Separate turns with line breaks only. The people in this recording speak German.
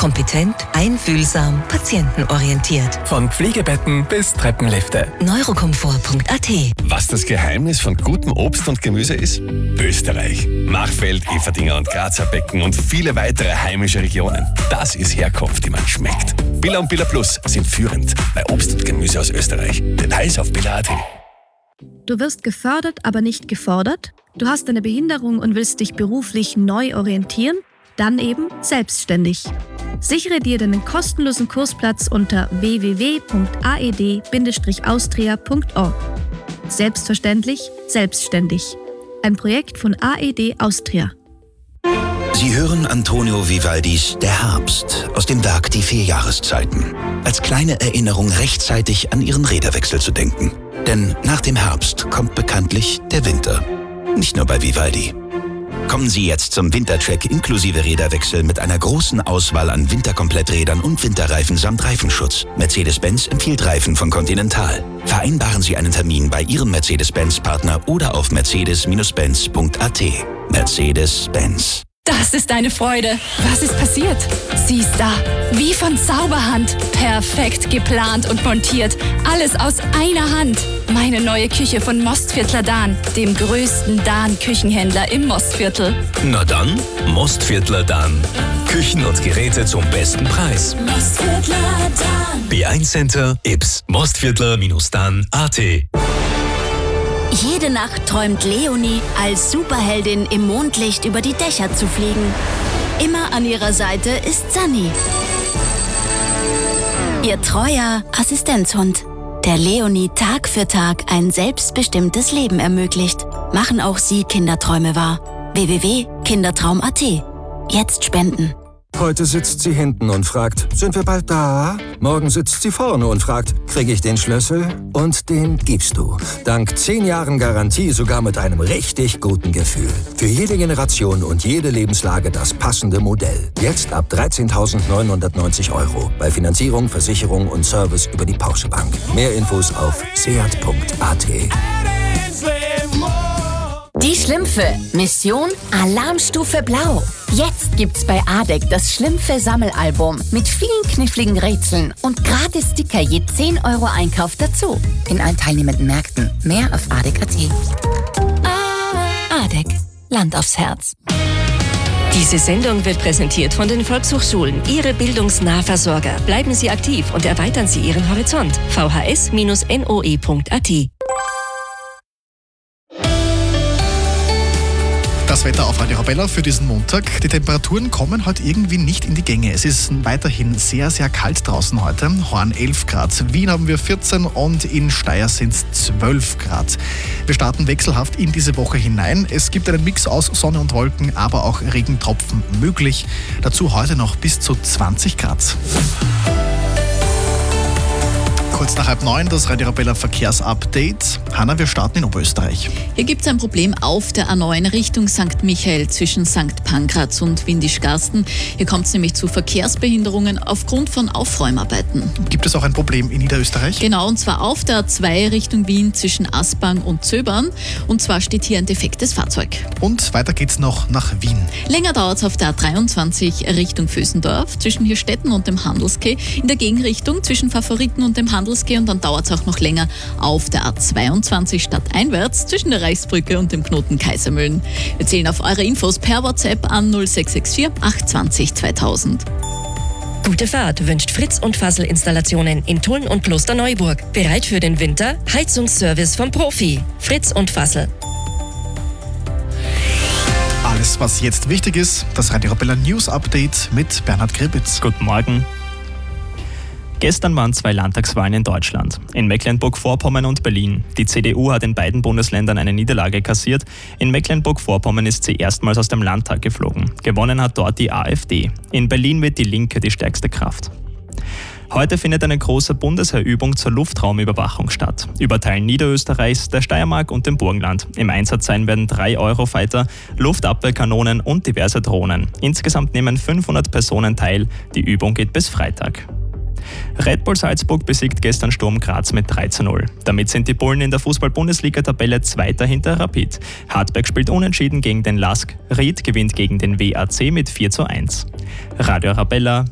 Kompetent, einfühlsam, patientenorientiert.
Von Pflegebetten bis Treppenlifte.
Neurokomfort.at.
Was das Geheimnis von gutem Obst und Gemüse ist? Österreich. Machfeld, Eferdinger und Grazer Becken und viele weitere heimische Regionen. Das ist Herkunft, die man schmeckt. Billa und Billa Plus sind führend bei Obst und Gemüse aus Österreich. Details auf billa.at.
Du wirst gefördert, aber nicht gefordert? Du hast eine Behinderung und willst dich beruflich neu orientieren? Dann eben selbstständig. Sichere dir deinen kostenlosen Kursplatz unter www.aed-austria.org. Selbstverständlich, selbstständig. Ein Projekt von AED Austria.
Sie hören Antonio Vivaldis Der Herbst aus dem Werk Die 4 Jahreszeiten. Als kleine Erinnerung rechtzeitig an Ihren Räderwechsel zu denken. Denn nach dem Herbst kommt bekanntlich der Winter. Nicht nur bei Vivaldi. Kommen Sie jetzt zum Wintercheck inklusive Räderwechsel mit einer großen Auswahl an Winterkompletträdern und Winterreifen samt Reifenschutz. Mercedes-Benz empfiehlt Reifen von Continental. Vereinbaren Sie einen Termin bei Ihrem Mercedes-Benz-Partner oder auf mercedes-benz.at. Mercedes-Benz.
Das ist eine Freude. Was ist passiert? Sie ist da. Wie von Zauberhand. Perfekt geplant und montiert. Alles aus einer Hand. Meine neue Küche von Mostviertler Dahn, dem größten Dahn-Küchenhändler im Mostviertel.
Na dann, Mostviertler Dahn. Küchen und Geräte zum besten Preis.
Mostviertler Dahn.
B1 Center, Ips. Mostviertler-Dahn.at.
Jede Nacht träumt Leonie, als Superheldin im Mondlicht über die Dächer zu fliegen. Immer an ihrer Seite ist Sunny, ihr treuer Assistenzhund, der Leonie Tag für Tag ein selbstbestimmtes Leben ermöglicht. Machen auch Sie Kinderträume wahr. www.kindertraum.at. Jetzt spenden.
Heute sitzt sie hinten und fragt, sind wir bald da? Morgen sitzt sie vorne und fragt, kriege ich den Schlüssel? Und den gibst du. Dank 10 Jahren Garantie sogar mit einem richtig guten Gefühl. Für jede Generation und jede Lebenslage das passende Modell. Jetzt ab 13.990 €. Bei Finanzierung, Versicherung und Service über die Porsche Bank. Mehr Infos auf seat.at.
Die Schlümpfe. Mission Alarmstufe Blau. Jetzt gibt's bei ADEC das Schlümpfe-Sammelalbum mit vielen kniffligen Rätseln und gratis Sticker je 10 € Einkauf dazu. In allen teilnehmenden Märkten. Mehr auf ADEC.at.
ADEC. Land aufs Herz. Diese Sendung wird präsentiert von den Volkshochschulen, Ihre Bildungsnahversorger. Bleiben Sie aktiv und erweitern Sie Ihren Horizont. vhs-noe.at.
Das Wetter auf Radio Arabella für diesen Montag. Die Temperaturen kommen heute irgendwie nicht in die Gänge. Es ist weiterhin sehr, sehr kalt draußen heute. Horn 11 Grad, Wien haben wir 14 und in Steyr sind es 12 Grad. Wir starten wechselhaft in diese Woche hinein. Es gibt einen Mix aus Sonne und Wolken, aber auch Regentropfen möglich. Dazu heute noch bis zu 20 Grad. Kurz nach 8:30 das Radio Arabella Verkehrsupdate. Hanna, wir starten in Oberösterreich.
Hier gibt es ein Problem auf der A9 Richtung St. Michael zwischen St. Pankraz und Windischgarsten. Hier kommt es nämlich zu Verkehrsbehinderungen aufgrund von Aufräumarbeiten.
Gibt es auch ein Problem in Niederösterreich?
Genau, und zwar auf der A2 Richtung Wien zwischen Aspang und Zöbern. Und zwar steht hier ein defektes Fahrzeug.
Und weiter geht's noch nach Wien.
Länger dauert es auf der A23 Richtung Vösendorf zwischen Hirstetten und dem Handelskeh. In der Gegenrichtung zwischen Favoriten und dem Handelskeh. Und dann dauert es auch noch länger auf der A22 stadteinwärts zwischen der Reichsbrücke und dem Knoten Kaisermühlen. Wir zählen auf eure Infos per WhatsApp an 0664 820 2000.
Gute Fahrt wünscht Fritz und Fassel Installationen in Tulln und Klosterneuburg. Bereit für den Winter? Heizungsservice vom Profi. Fritz und Fassel.
Alles, was jetzt wichtig ist, das Radio Arabella News Update mit Bernhard Gribitz.
Guten Morgen. Gestern waren 2 Landtagswahlen in Deutschland, in Mecklenburg-Vorpommern und Berlin. Die CDU hat in beiden Bundesländern eine Niederlage kassiert. In Mecklenburg-Vorpommern ist sie erstmals aus dem Landtag geflogen. Gewonnen hat dort die AfD. In Berlin wird die Linke die stärkste Kraft. Heute findet eine große Bundesheerübung zur Luftraumüberwachung statt. Über Teilen Niederösterreichs, der Steiermark und dem Burgenland. Im Einsatz sein werden 3 Eurofighter, Luftabwehrkanonen und diverse Drohnen. Insgesamt nehmen 500 Personen teil. Die Übung geht bis Freitag. Red Bull Salzburg besiegt gestern Sturm Graz mit 3:0. Damit sind die Bullen in der Fußball-Bundesliga-Tabelle Zweiter hinter Rapid. Hartberg spielt unentschieden gegen den LASK. Ried gewinnt gegen den WAC mit 4:1. Radio Arabella,